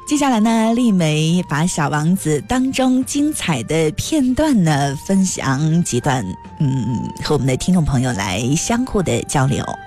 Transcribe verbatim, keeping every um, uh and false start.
接下来呢，丽梅把《小王子》当中精彩的片段呢，分享几段，嗯，和我们的听众朋友来相互的交流。